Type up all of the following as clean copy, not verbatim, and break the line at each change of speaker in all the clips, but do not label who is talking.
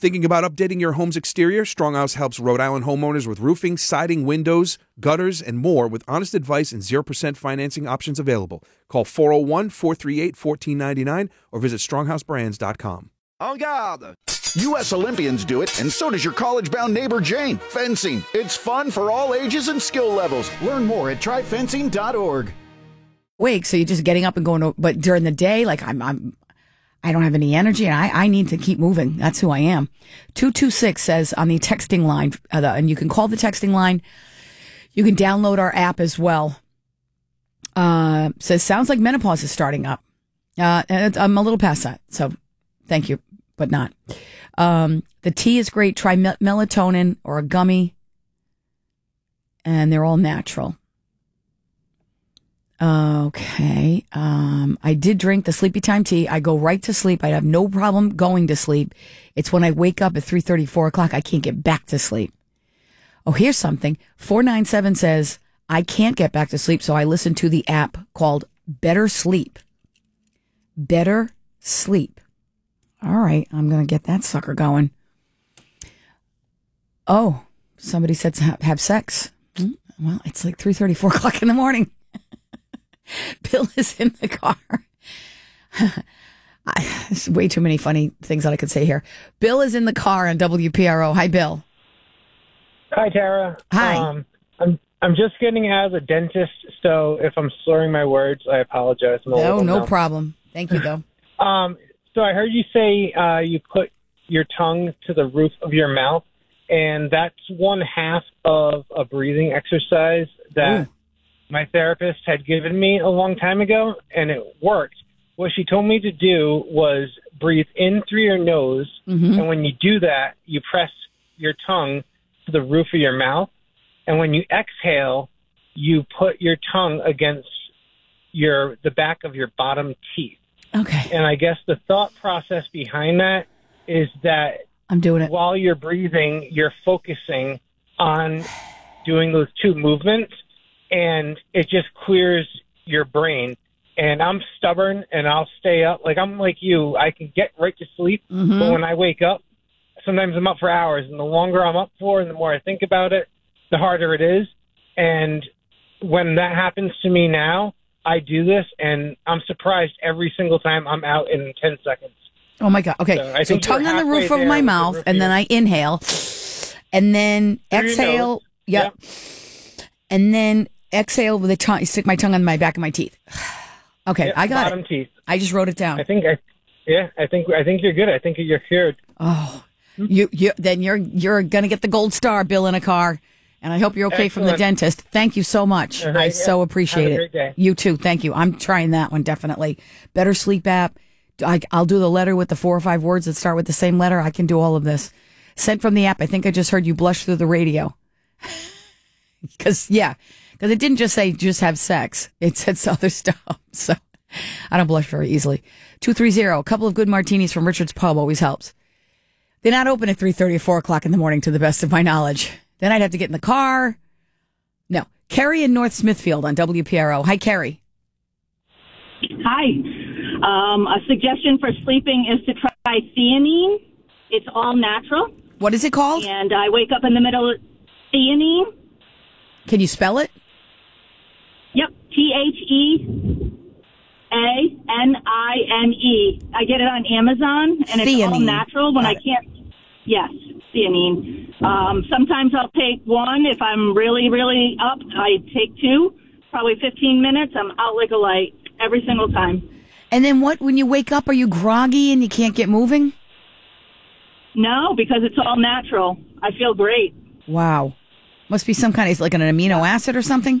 Thinking about updating your home's exterior? Stronghouse helps Rhode Island homeowners with roofing, siding, windows, gutters, and more with honest advice and 0% financing options available. Call 401-438-1499 or visit stronghousebrands.com.
En garde! U.S. Olympians do it, and so does your college-bound neighbor Jane. Fencing. It's fun for all ages and skill levels. Learn more at tryfencing.org.
Wake, so you're just getting up and going to, but during the day, like I don't have any energy and I need to keep moving. That's who I am. 226 says on the texting line, and you can call the texting line. You can download our app as well. Says, sounds like menopause is starting up. And I'm a little past that. So thank you, but not. The tea is great. Try melatonin or a gummy. And they're all natural. Okay. I did drink the sleepy time tea. I go right to sleep. I have no problem going to sleep. It's when I wake up at 3:30, 4 o'clock, I can't get back to sleep. Oh, here's something. 497 says, I can't get back to sleep, so I listen to the app called Better Sleep. Better Sleep. All right. I'm going to get that sucker going. Oh, somebody said to have sex. Well, it's like 3:30, 4 o'clock in the morning. Bill is in the car. There's way too many funny things that I could say here. Bill is in the car on WPRO. Hi, Bill.
Hi, Tara.
Hi.
I'm just getting out of the dentist, so if I'm slurring my words, I apologize.
No problem. Thank you, Bill.
So I heard you say you put your tongue to the roof of your mouth, and that's one half of a breathing exercise that my therapist had given me a long time ago, and it worked. What she told me to do was breathe in through your nose, and when you do that, you press your tongue to the roof of your mouth, and when you exhale, you put your tongue against the back of your bottom teeth.
Okay.
And I guess the thought process behind that is that
I'm doing it
while you're breathing, you're focusing on doing those two movements, and it just clears your brain. And I'm stubborn, and I'll stay up. Like, I'm like you. I can get right to sleep, but when I wake up, sometimes I'm up for hours. And the longer I'm up for and the more I think about it, the harder it is. And when that happens to me now, I do this, and I'm surprised every single time I'm out in 10 seconds.
Oh, my God. Okay. So tongue on the roof of my mouth, and then I inhale, and then exhale. Yep. And then exhale with the tongue. Stick my tongue on my back of my teeth. Okay, I got
bottom teeth.
I just wrote it down.
I think you're good. I think you're cured.
Oh, you're gonna get the gold star, Bill, in a car, and I hope you're okay from the dentist. Thank you so much. I so appreciate
Have a great day.
You too. Thank you. I'm trying that one definitely. Better Sleep app. I'll do the letter with the 4 or 5 words that start with the same letter. I can do all of this. Sent from the app. I think I just heard you blush through the radio. Because it didn't just say just have sex. It said some other stuff. So I don't blush very easily. 230, a couple of good martinis from Richard's Pub always helps. They're not open at 3:30 or 4 o'clock in the morning, to the best of my knowledge. Then I'd have to get in the car. No. Carrie in North Smithfield on WPRO. Hi, Carrie.
Hi. A suggestion for sleeping is to try theanine. It's all natural.
What is it called?
And I wake up in the middle of theanine.
Can you spell it?
Yep. TheANine. I get it on Amazon, and it's all natural when I can't. Yes, theanine. Sometimes I'll take one. If I'm really, really up, I take 2. Probably 15 minutes. I'm out like a light every single time.
And then when you wake up, are you groggy and you can't get moving?
No, because it's all natural. I feel great.
Wow. Must be some kind of, like an amino acid or something?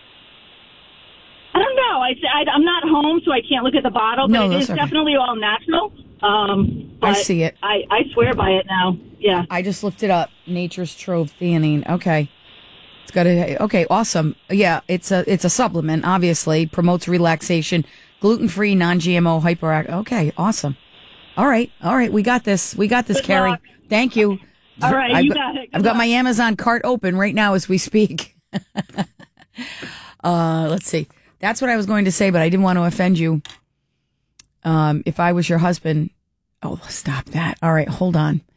I don't know. I'm not home, so I can't look at the bottle, but it is definitely all natural.
I see it.
I swear by it now. Yeah.
I just looked it up. Nature's Trove theanine. Okay. It's got okay, awesome. Yeah, it's a supplement, obviously. Promotes relaxation. Gluten-free, non-GMO, hyperactive. Okay, awesome. All right. We got this. Good Carrie.
Luck.
Thank you.
All right, you got it.
I've got my Amazon cart open right now as we speak. Let's see. That's what I was going to say, but I didn't want to offend you. If I was your husband... Oh, stop that. All right, hold on.